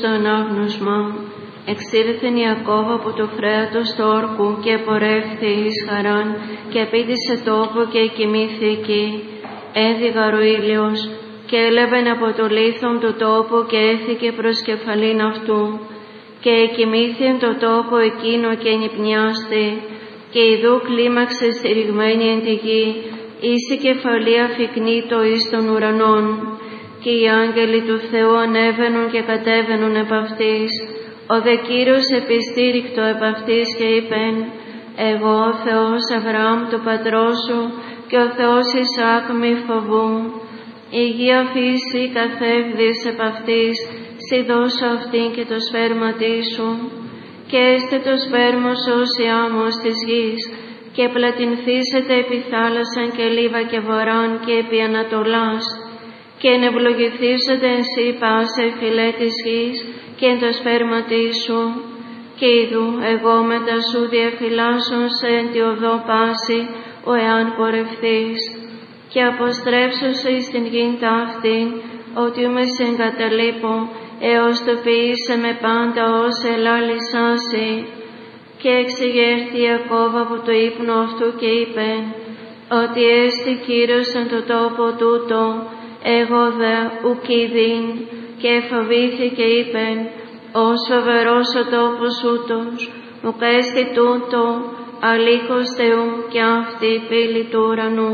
Στο ανάγνωσμα εξήλθεν Ιακώβ από το φρέατος του όρκου και πορεύθη εις Χαράν και επίτησε τόπο και εκοιμήθη εκεί. Έδιγαρ ο ήλιος και έλαβεν από το λίθον το τόπο και έθηκε προς κεφαλήν αυτού και εκοιμήθην το τόπο εκείνο και ενυπνιάστη και ιδού κλίμαξε στηριγμένη εν τη γη εις η κεφαλή αφικνήτω εις των ουρανών και οι άγγελοι του Θεού ανέβαινουν και κατέβαινουν επ' αυτής. Ο δε Κύριος επιστήρικτο επ' αυτής και είπεν: εγώ ο Θεός Αβραάμ του πατρός σου και ο Θεός Ισαάκ μη φοβού. Η Αγία Φύση καθεύδεις επ' αυτής, σοι δώσω αυτήν και το σπέρματί σου. Και έστε το σπέρμα σου ως η άμμος της γης, και πλατινθήσετε επί θάλασσαν και λίβα και βορράν και επί ανατολάς. Και ενευλογηθήσετε εν σύ πάσε φυλέ της γης και εν το σπέρματί σου. Και είδου εγώ μετά σου διαφυλάσσον σε εν τη οδό πάση, ο εάν πορευθείς. Και αποστρέψωσε εις την γην ταύτην, ότι με σε εγκαταλείπω, έως το ποιήσε με πάντα ως ελάλησάσι. Και εξηγέρθη Ιακώβ από το ύπνο αυτού και είπε, ότι έστι Κύριος εν το τόπο τούτο, εγώ δε ουκ ειδήν. Και φοβήθη και είπεν, ως φοβερός ο τόπος ούτως, ουκ έστι τούτο, αλήθως Θεού και αυτή η πύλη του ουρανού.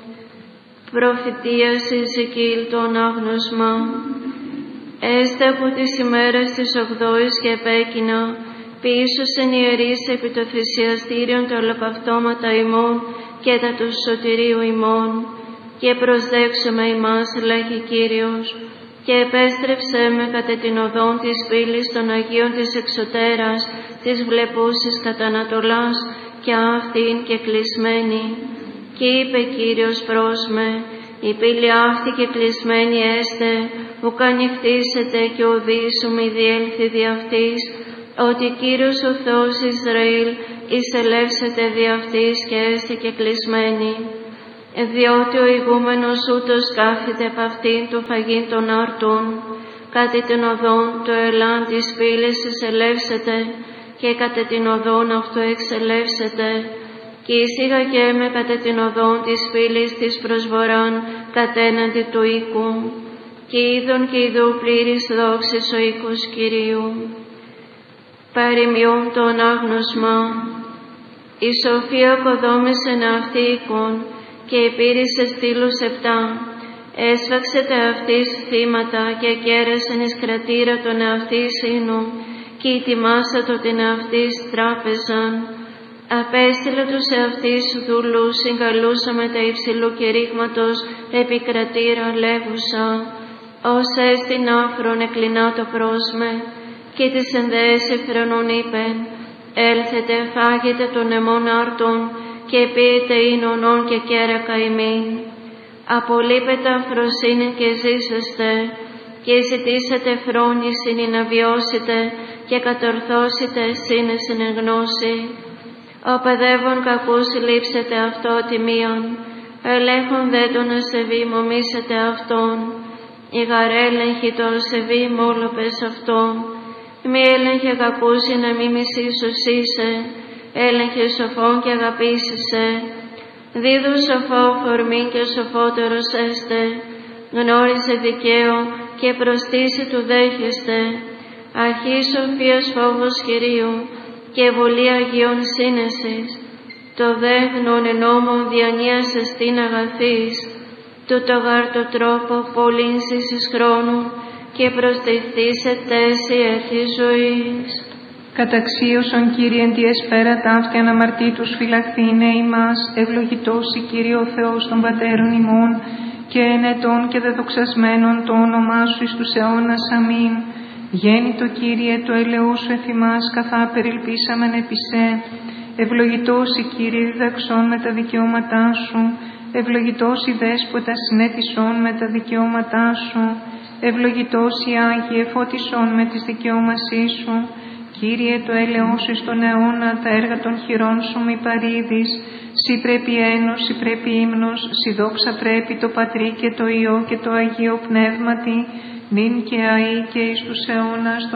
Προφητείας Ιζεκήλ το ανάγνωσμα. Έστε από τις ημέρες της 8ης και επέκεινα, ποιήσωσεν ιερείς επί το θυσιαστήριον τα ολοκαυτώματα ημών και τα του σωτηρίου ημών, και προσδέξουμε ημάς, λέγει Κύριος, και επέστρεψε με κατά την οδόν της πύλης των Αγίων της εξωτέρας, της βλεπούσης κατά Ανατολάς, και αυτήν και κλεισμένη. Και είπε Κύριος προς με, η πύλη αυτή και κλεισμένη έστε, ουκ ανοιχτήσετε και ουδήσου μη διέλθει δι' αυτής, ότι Κύριος ο Θεός Ισραήλ εισελεύσετε δι' αυτής και έστε και κλεισμένη. Διότι ο ηγούμενος ούτως κάθεται επ' αυτήν του φαγήν των άρτων, κατά την οδόν το ελάν της πύλης εισελεύσετε και κατά την οδόν αυτό εξελεύσετε. Και εισήγαγέ με κατά την οδόν της πύλης της προσβοράν κατέναντι του οίκου. Και είδον και ειδού πλήρης δόξης ο οίκος Κυρίου. Παροιμιούν το ανάγνωσμα. Η Σοφία κοδόμησεν αυτή οίκον και επήρυσε στήλους 7. Έσφαξε τα αυτής θύματα και κέρασεν εις κρατήρα τον εαυτής ίνου και ετοιμάσατο την εαυτής τράπεζαν. Απέστειλε τους εαυτής δούλους, συγκαλούσα με τα υψηλού κηρύγματος επικρατήρα λέγουσα, ως έστιν άφρον εκλεινά το πρόσμε, και της ενδέες εφρονών είπεν, έλθετε φάγετε των αιμών άρτων και πείτε ίνονον και κέρακα ημίν. Απολείπετε αφροσύνη και ζήσεστε, και ζητήσετε φρόνησιν να βιώσετε και κατορθώσετε σύνεσιν εν γνώση. Ο παιδεύων κακούς λείψετε αυτό τιμίαν, ελέγχον δε τον ασεβή μομίσετε αυτόν. Η γαρέλεγχη το ασεβή μόλοπες αυτόν. Μη έλεγχε κακούς να μη μισήσωσίσε, έλεγχε σοφόν και αγαπήσισε. Δίδου σοφό φορμήν και σοφότερος έστε, γνώρισε δικαίω και προστίση του δέχεστε. Αρχή σοφίας φόβος Κυρίου και βολή Αγίων σύνεσης. Το δέγνον εν νόμον διανοίας εστίν αγαθής, τούτο γάρ το τρόπο πολλήν ζήσεις χρόνου και προστιθήσετε εσύ αρχή ζωής. Καταξίωσον Κύριε εν τη εσπέρα ταύτη αναμαρτήτους φυλαχθήνε ημάς, ευλογητός η Κύριε ο Θεός των πατέρων ημών και ενετών και δεδοξασμένων το όνομά σου εις τους αιώνας. Αμήν. Γέννητο Κύριε το ελεός σου εφημάς, καθά περιλπίσαμεν επί σε. Ευλογητός η Κύριε διδαξών με τα δικαιώματά σου, ευλογητός η Δέσποτα συνέτησόν με τα δικαιώματά σου, ευλογητός η Άγιε φώτισόν με τις δικαιώμασή σου. Κύριε το έλεος εις τον αιώνα, τα έργα των χειρών σου μη παρήδεις. Συ πρέπει ένος, συ πρέπει ύμνος, συ δόξα πρέπει το Πατρί και το Υιό και το Αγίο Πνεύματι, νυν και αεί και εις τους αιώνας